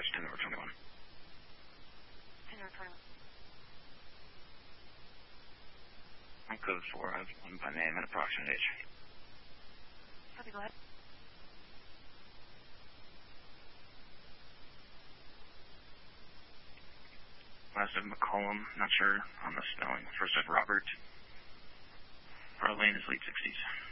10 over 21. 10 over 21. On code 4, I have one by name and approximate age. Copy, go ahead. Last name McCollum, not sure on the spelling. First name Robert. Our lane is late 60s.